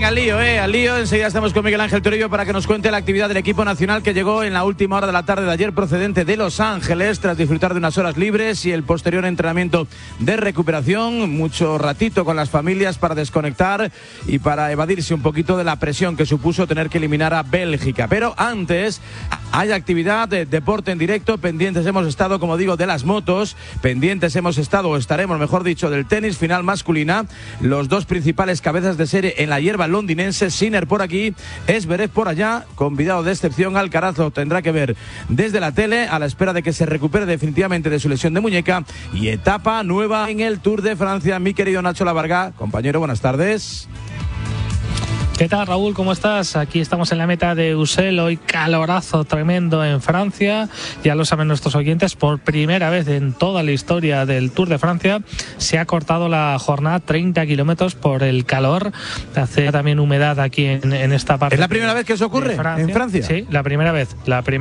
Venga, al lío. Enseguida estamos con Miguel Ángel Toribio para que nos cuente la actividad del equipo nacional que llegó en la última hora de la tarde de ayer procedente de Los Ángeles tras disfrutar de unas horas libres y el posterior entrenamiento de recuperación. Mucho ratito con las familias para desconectar y para evadirse un poquito de la presión que supuso tener que eliminar a Bélgica. Pero antes hay actividad de deporte en directo. Pendientes hemos estado, como digo, de las motos. Pendientes hemos estado, o estaremos, mejor dicho, del tenis final masculina. Los dos principales cabezas de serie en la hierba londinense, Sinner por aquí, Zverev por allá, convidado de excepción. Alcaraz lo tendrá que ver desde la tele a la espera de que se recupere definitivamente de su lesión de muñeca. Y etapa nueva en el Tour de Francia, mi querido Nacho Lavarga. Compañero, buenas tardes. ¿Qué tal, Raúl? ¿Cómo estás? Aquí estamos en la meta de Ussel. Hoy calorazo tremendo en Francia. Ya lo saben nuestros oyentes, por primera vez en toda la historia del Tour de Francia se ha cortado la jornada 30 kilómetros por el calor. Hace también humedad aquí en esta parte. ¿Es la primera vez que eso ocurre en Francia? Sí, la primera vez.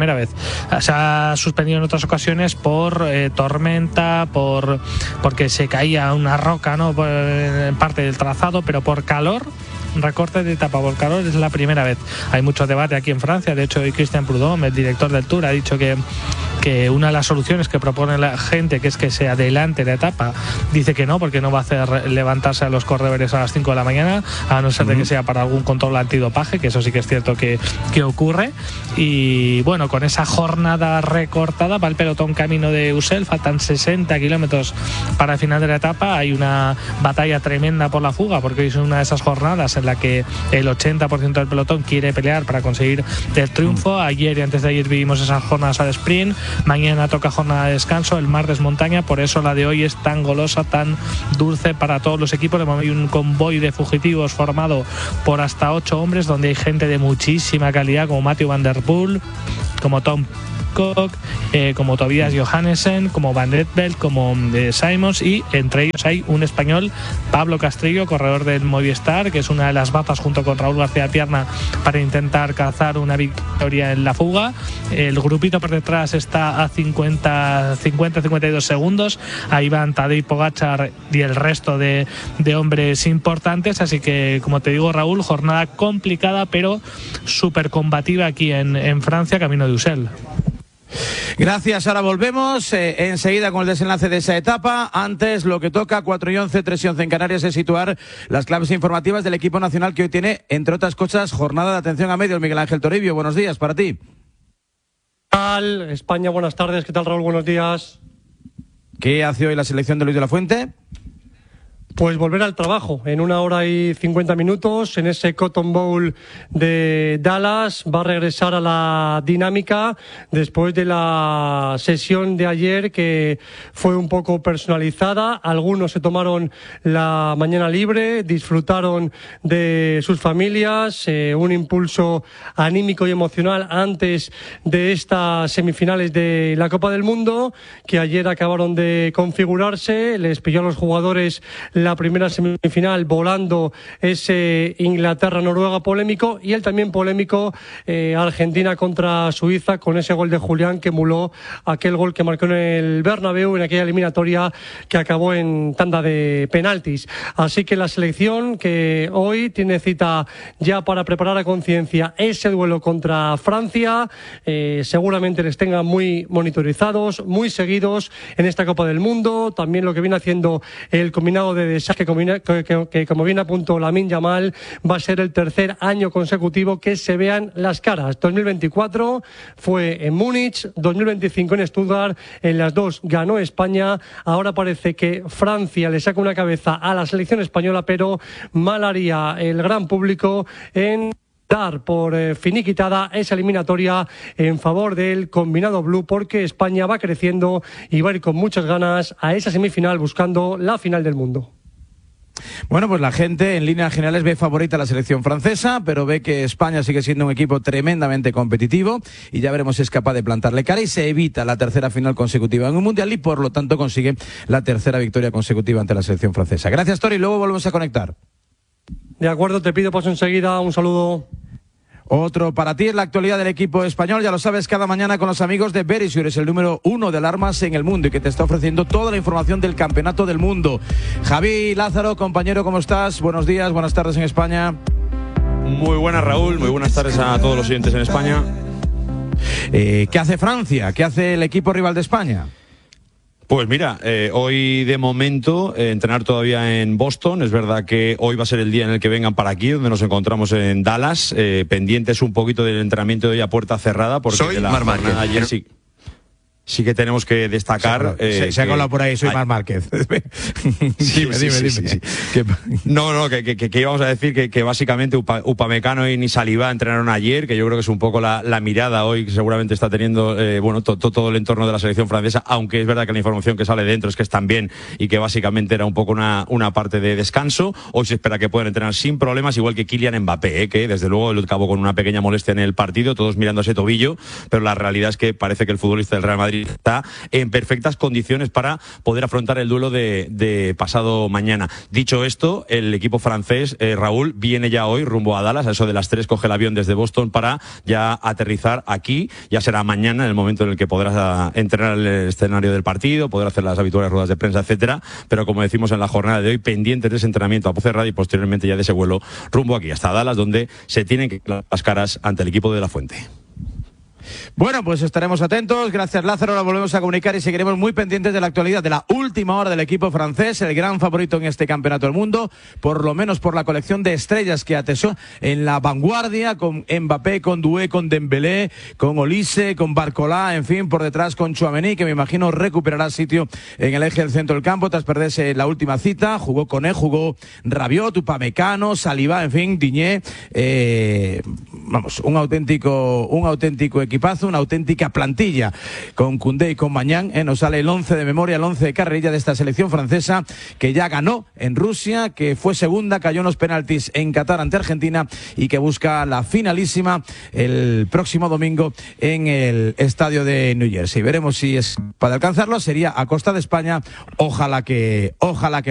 Se ha suspendido en otras ocasiones por tormenta, porque se caía una roca, ¿no?, en parte del trazado, pero por calor. Recorte de etapa por calor es la primera vez. Hay mucho debate aquí en Francia. De hecho, hoy Christian Prudhomme, el director del Tour, ha dicho que una de las soluciones que propone la gente, que es que se adelante la etapa, dice que no, porque no va a hacer levantarse a los corredores a las 5 de la mañana, a no ser de que sea para algún control antidopaje, que eso sí que es cierto que ocurre. Y bueno, con esa jornada recortada va el pelotón camino de Ussel. Faltan 60 kilómetros para el final de la etapa. Hay una batalla tremenda por la fuga, porque hoy es una de esas jornadas en la que el 80% del pelotón quiere pelear para conseguir el triunfo. Ayer y antes de ayer vivimos esas jornadas al sprint. Mañana toca jornada de descanso, el martes montaña. Por eso la de hoy es tan golosa, tan dulce para todos los equipos. Hay un convoy de fugitivos formado por hasta 8 hombres, donde hay gente de muchísima calidad, como Mathieu van der Poel, como Tom como Tobias Johannesen, como Van Rietveld, como Simons, y entre ellos hay un español, Pablo Castrillo, corredor del Movistar, que es una de las bazas junto con Raúl García Pierna para intentar cazar una victoria en la fuga. El grupito por detrás está a 50-52 segundos. Ahí van Tadej Pogačar y el resto de hombres importantes. Así que, como te digo, Raúl, jornada complicada pero súper combativa aquí en Francia, camino de Ussel. Gracias, ahora volvemos enseguida con el desenlace de esa etapa. Antes, lo que toca, 4:11, 3:11 en Canarias, es situar las claves informativas del equipo nacional, que hoy tiene, entre otras cosas, jornada de atención a medios. Miguel Ángel Toribio, buenos días para ti. ¿Qué tal, España? Buenas tardes. ¿Qué tal, Raúl? Buenos días. ¿Qué hace hoy la selección de Luis de la Fuente? Pues volver al trabajo en 1 hora y 50 minutos en ese Cotton Bowl de Dallas. Va a regresar a la dinámica después de la sesión de ayer, que fue un poco personalizada. Algunos se tomaron la mañana libre, disfrutaron de sus familias, un impulso anímico y emocional antes de estas semifinales de la Copa del Mundo, que ayer acabaron de configurarse. Les pilló a los jugadores la primera semifinal volando ese Inglaterra-Noruega polémico, y el también polémico Argentina contra Suiza, con ese gol de Julián que emuló aquel gol que marcó en el Bernabéu en aquella eliminatoria que acabó en tanda de penaltis. Así que la selección, que hoy tiene cita ya para preparar a conciencia ese duelo contra Francia, seguramente les tenga muy monitorizados, muy seguidos en esta Copa del Mundo. También lo que viene haciendo el combinado de que como bien apuntó Lamine Yamal, va a ser el tercer año consecutivo que se vean las caras. 2024 fue en Múnich, 2025 en Stuttgart, en las dos ganó España. Ahora parece que Francia le saca una cabeza a la selección española, pero mal haría el gran público en dar por finiquitada esa eliminatoria en favor del combinado blue, porque España va creciendo y va a ir con muchas ganas a esa semifinal buscando la final del mundo. Bueno, pues la gente en líneas generales ve favorita a la selección francesa, pero ve que España sigue siendo un equipo tremendamente competitivo y ya veremos si es capaz de plantarle cara y se evita la tercera final consecutiva en un mundial y por lo tanto consigue la tercera victoria consecutiva ante la selección francesa. Gracias, Tori, luego volvemos a conectar. De acuerdo, te pido paso enseguida, un saludo. Otro para ti es la actualidad del equipo español, ya lo sabes, cada mañana con los amigos de Verisure, es el número 1 de alarmas en el mundo y que te está ofreciendo toda la información del campeonato del mundo. Javi Lázaro, compañero, ¿cómo estás? Buenos días, buenas tardes en España. Muy buenas, Raúl, muy buenas tardes a todos los oyentes en España. ¿Qué hace Francia? ¿Qué hace el equipo rival de España? Pues mira, hoy de momento entrenar todavía en Boston. Es verdad que hoy va a ser el día en el que vengan para aquí, donde nos encontramos en Dallas, pendientes un poquito del entrenamiento de hoy a puerta cerrada, porque soy de la jornada ayer sí que tenemos que destacar... Se ha colado por ahí, soy Marc Márquez. Dime. Sí. No, que íbamos a decir que básicamente Upamecano y Saliba entrenaron ayer, que yo creo que es un poco la mirada hoy que seguramente está teniendo todo el entorno de la selección francesa, aunque es verdad que la información que sale dentro es que están bien y que básicamente era un poco una parte de descanso. Hoy se espera que puedan entrenar sin problemas, igual que Kylian Mbappé, que desde luego él acabó con una pequeña molestia en el partido, todos mirando ese tobillo, pero la realidad es que parece que el futbolista del Real Madrid está en perfectas condiciones para poder afrontar el duelo de pasado mañana. Dicho esto, el equipo francés, Raúl, viene ya hoy rumbo a Dallas, a eso de las 3 coge el avión desde Boston para ya aterrizar aquí. Ya será mañana en el momento en el que podrás entrenar el escenario del partido, poder hacer las habituales ruedas de prensa, etcétera, pero como decimos en la jornada de hoy, pendientes de ese entrenamiento a puerta cerrada y posteriormente ya de ese vuelo rumbo aquí hasta Dallas, donde se tienen que dar las caras ante el equipo de La Fuente. Bueno, pues estaremos atentos. Gracias, Lázaro. Nos volvemos a comunicar y seguiremos muy pendientes de la actualidad de la última hora del equipo francés, el gran favorito en este campeonato del mundo, por lo menos por la colección de estrellas que atesó en la vanguardia, con Mbappé, con Doué, con Dembélé, con Olise, con Barcola, en fin, por detrás con Tchouaméni, que me imagino recuperará sitio en el eje del centro del campo tras perderse la última cita. Jugó Koné, jugó Rabiot, Upamecano, Saliba, en fin, Digne. Un auténtico equipazo, una auténtica plantilla con Koundé y con Mañán. Nos sale el 11 de memoria, el 11 de carrerilla de esta selección francesa, que ya ganó en Rusia, que fue segunda, cayó en los penaltis en Qatar ante Argentina y que busca la finalísima el próximo domingo en el estadio de New Jersey. Veremos si es para alcanzarlo, sería a costa de España. Ojalá que